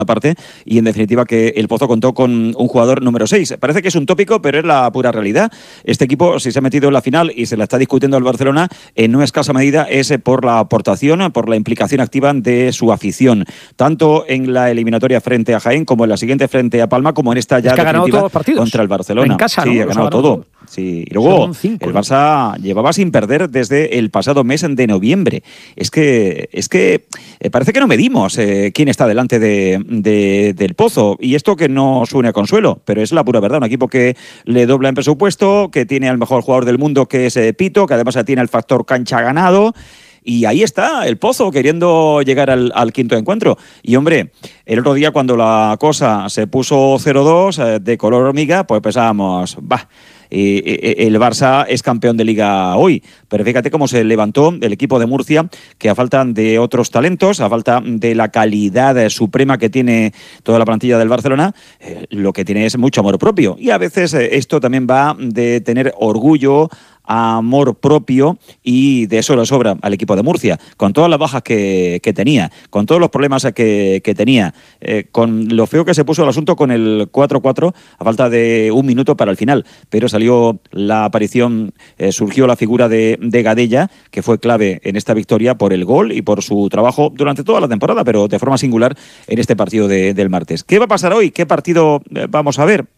parte, y en definitiva que el Pozo contó con un jugador número 6. Parece que es un tópico, pero es la pura realidad. Este equipo, si se ha metido en la final y se la está discutiendo al Barcelona, en no escasa medida es por la aportación, por la implicación activa de su afición, tanto en la eliminatoria frente a Jaén, como en la siguiente frente a Palma, como en esta ya definitiva contra el Barcelona. En casa, sí, ¿no? ha ganado todo. Sí. Y luego el Barça llevaba sin perder desde el pasado mes de noviembre. Es que parece que no medimos quién está delante del Pozo, y esto que no suene a consuelo, pero es la pura verdad. Un equipo que le dobla en presupuesto, que tiene al mejor jugador del mundo, que es Pito, que además tiene el factor cancha ganado. Y ahí está el Pozo queriendo llegar al quinto encuentro. Y hombre, el otro día cuando la cosa se puso 0-2 de color hormiga, pues pensábamos, el Barça es campeón de Liga hoy, pero fíjate cómo se levantó el equipo de Murcia, que a falta de otros talentos, a falta de la calidad suprema que tiene toda la plantilla del Barcelona, lo que tiene es mucho amor propio, y a veces esto también va de tener orgullo, amor propio, y de eso le sobra al equipo de Murcia, con todas las bajas que tenía, con todos los problemas que tenía, con lo feo que se puso el asunto con el 4-4 a falta de un minuto para el final, pero salió la aparición, surgió la figura de Gadella, que fue clave en esta victoria por el gol y por su trabajo durante toda la temporada, pero de forma singular en este partido del martes. ¿Qué va a pasar hoy? ¿Qué partido vamos a ver?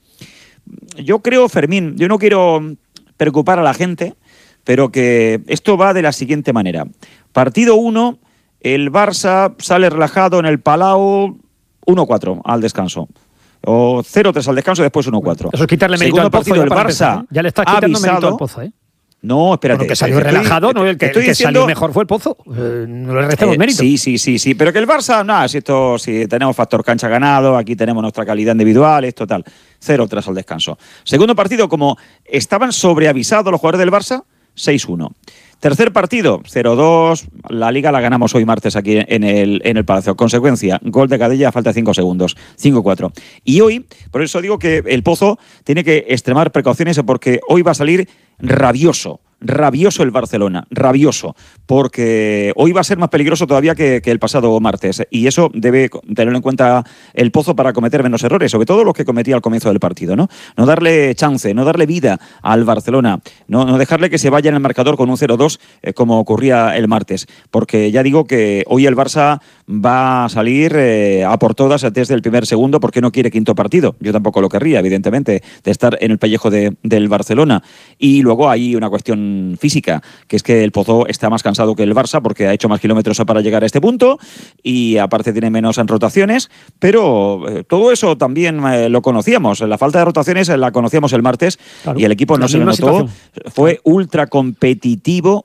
Yo creo, Fermín, yo no quiero preocupar a la gente, pero que esto va de la siguiente manera. Partido 1, el Barça sale relajado en el Palau, 1-4 al descanso. O 0-3 al descanso, después 1-4. Eso es quitarle mérito al Pozo. Segundo partido, el Barça ya le estás quitando mérito al Pozo, ¿eh? No, espérate. Bueno, que salió relajado, ¿no? El que salió mejor fue el Pozo. No le restemos mérito. Sí. Pero que el Barça, nada, si tenemos factor cancha ganado, aquí tenemos nuestra calidad individual, es total. 0-3 al descanso. Segundo partido, como estaban sobreavisados los jugadores del Barça, 6-1. Tercer partido, 0-2. La Liga la ganamos hoy martes aquí en el Palacio. Consecuencia, gol de Gadella a falta de 5 segundos. 5-4. Y hoy, por eso digo que el Pozo tiene que extremar precauciones, porque hoy va a salir rabioso el Barcelona, rabioso, porque hoy va a ser más peligroso todavía que el pasado martes, y eso debe tenerlo en cuenta el Pozo para cometer menos errores, sobre todo los que cometía al comienzo del partido, ¿no? No darle chance, no darle vida al Barcelona, no dejarle que se vaya en el marcador con un 0-2 como ocurría el martes, porque ya digo que hoy el Barça va a salir a por todas desde el primer segundo, porque no quiere quinto partido. Yo tampoco lo querría, evidentemente, de estar en el pellejo del Barcelona. Y luego hay una cuestión física, que es que el Pozo está más cansado que el Barça, porque ha hecho más kilómetros para llegar a este punto, y aparte tiene menos rotaciones, pero todo eso también lo conocíamos. La falta de rotaciones la conocíamos el martes, claro, y el equipo no se lo notó. Fue ultra competitivo,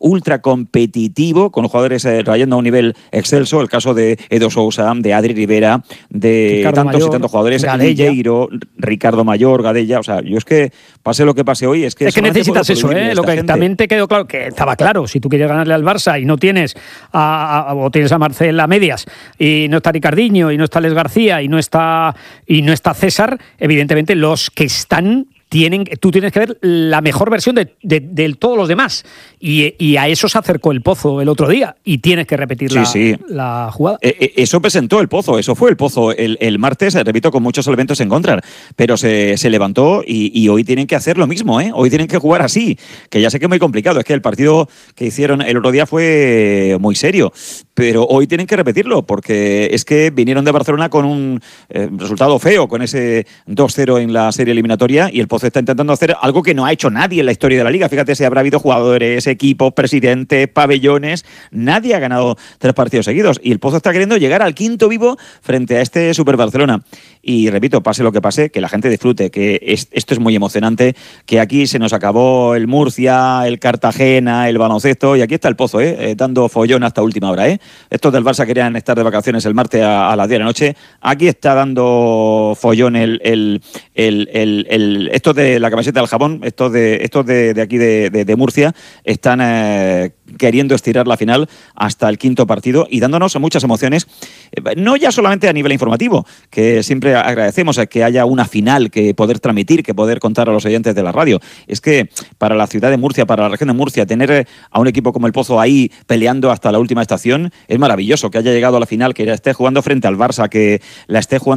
con jugadores rayando a un nivel excelso. El caso de Edo Sousa, de Adri Rivera, de Ricardo tantos Mayor, y tantos jugadores, Gadella, Ricardo Mayor, Gadella. O sea, yo es que pase lo que pase hoy, es que necesitas eso, lo que también te quedó claro, que estaba claro, si tú quieres ganarle al Barça y no tienes o tienes a Marcel a medias, y no está Ricardinho, y no está Les García, y no está César, evidentemente los que están tú tienes que ver la mejor versión de todos los demás, y a eso se acercó el Pozo el otro día, y tienes que repetir la jugada. Eso presentó el Pozo, eso fue el Pozo el martes, repito, con muchos elementos en contra, pero se levantó, y hoy tienen que hacer lo mismo, hoy tienen que jugar así, que ya sé que es muy complicado, es que el partido que hicieron el otro día fue muy serio, pero hoy tienen que repetirlo, porque es que vinieron de Barcelona con un resultado feo, con ese 2-0 en la serie eliminatoria, y el Pozo está intentando hacer algo que no ha hecho nadie en la historia de la Liga. Fíjate si habrá habido jugadores, equipos, presidentes, pabellones. Nadie ha ganado 3 partidos seguidos, y el Pozo está queriendo llegar al quinto vivo frente a este Super Barcelona. Y repito, pase lo que pase, que la gente disfrute, que esto es muy emocionante, que aquí se nos acabó el Murcia, el Cartagena, el baloncesto, y aquí está el Pozo, dando follón hasta última hora. Estos del Barça querían estar de vacaciones el martes a las 10 de la noche. Aquí está dando follón estos estos de la camiseta del Jabón, estos de aquí de Murcia, están queriendo estirar la final hasta el quinto partido y dándonos muchas emociones, no ya solamente a nivel informativo, que siempre agradecemos que haya una final que poder transmitir, que poder contar a los oyentes de la radio. Es que para la ciudad de Murcia, para la región de Murcia, tener a un equipo como el Pozo ahí peleando hasta la última estación es maravilloso, que haya llegado a la final, que esté jugando frente al Barça, que la esté jugando